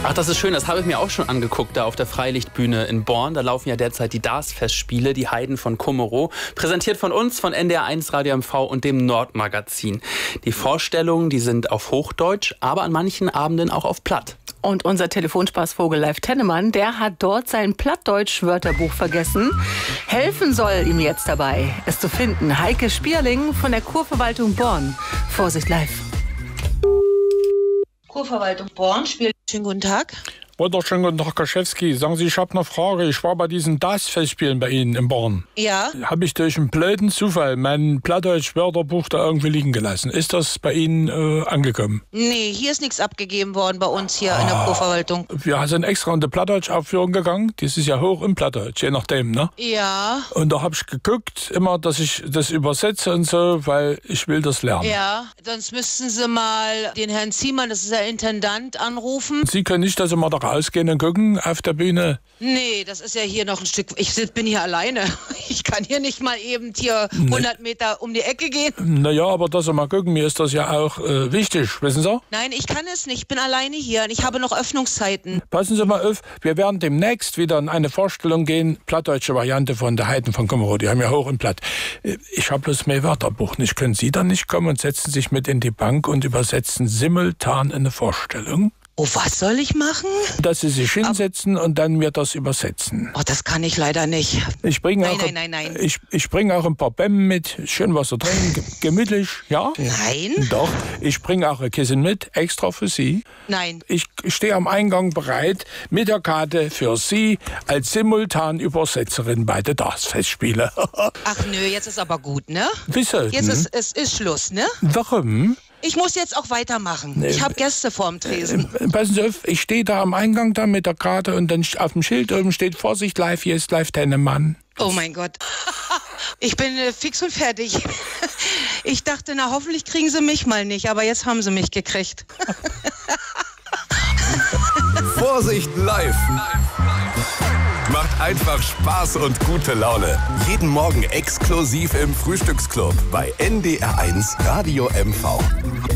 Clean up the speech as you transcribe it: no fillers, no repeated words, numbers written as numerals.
Ach, das ist schön. Das habe ich mir auch schon angeguckt, da auf der Freilichtbühne in Born. Da laufen ja derzeit die DAS-Festspiele, die Heiden von Kummerow. Präsentiert von uns, von NDR1 Radio MV und dem Nordmagazin. Die Vorstellungen, die sind auf Hochdeutsch, aber an manchen Abenden auch auf Platt. Und unser Telefonspaßvogel Leif Tennemann, der hat dort sein Plattdeutsch-Wörterbuch vergessen. Helfen soll ihm jetzt dabei, es zu finden. Heike Spierling von der Kurverwaltung Born. Vorsicht, Leif. Kurverwaltung Born, schönen guten Tag. Wunderschönen guten Tag, Kaschewski. Sagen Sie, ich habe eine Frage. Ich war bei diesen DAS-Festspielen bei Ihnen in Born. Ja. Habe ich durch einen blöden Zufall mein Plattdeutsch-Wörterbuch da irgendwie liegen gelassen. Ist das bei Ihnen angekommen? Nee, hier ist nichts abgegeben worden bei uns hier in der Kurverwaltung. Wir sind extra in die Plattdeutsch-Aufführung gegangen. Das ist ja hoch im Plattdeutsch, je nachdem, ne? Ja. Und da habe ich geguckt, immer, dass ich das übersetze und so, weil ich will das lernen. Ja, sonst müssten Sie mal den Herrn Ziemann, das ist der Intendant, anrufen. Sie können nicht, dass Sie mal da rausgehen und gucken auf der Bühne? Nee, das ist ja hier noch ein Stück. Ich bin hier alleine. Ich kann hier nicht mal eben hier 100 Meter um die Ecke gehen. Naja, aber dass Sie mal gucken, mir ist das ja auch wichtig, wissen Sie? Nein, ich kann es nicht. Ich bin alleine hier und ich habe noch Öffnungszeiten. Passen Sie mal auf, wir werden demnächst wieder in eine Vorstellung gehen, plattdeutsche Variante von der Heiden von Kummerow. Die haben ja hoch und platt. Ich habe bloß mein Wörterbuch nicht. Können Sie dann nicht kommen und setzen sich mit in die Bank und übersetzen simultan eine Vorstellung? Oh, was soll ich machen? Dass Sie sich hinsetzen und dann mir das übersetzen. Oh, das kann ich leider nicht. Ich bringe Nein. Ich bringe auch ein paar Bämmen mit, schön Wasser drin, gemütlich, ja? Nein? Doch, ich bringe auch ein Kissen mit, extra für Sie. Nein. Ich stehe am Eingang bereit mit der Karte für Sie als Simultanübersetzerin bei den DAS-Festspielen. Ach nö, jetzt ist aber gut, ne? Wieso? Jetzt ist Schluss, ne? Warum? Ich muss jetzt auch weitermachen. Ich habe Gäste vorm Tresen. Passen Sie auf, ich stehe da am Eingang da mit der Karte und dann auf dem Schild oben steht Vorsicht, Leif, hier ist Leif Tennemann. Oh mein Gott. Ich bin fix und fertig. Ich dachte, na hoffentlich kriegen Sie mich mal nicht, aber jetzt haben Sie mich gekriegt. Vorsicht, Live! Macht einfach Spaß und gute Laune. Jeden Morgen exklusiv im Frühstücksclub bei NDR1 Radio MV.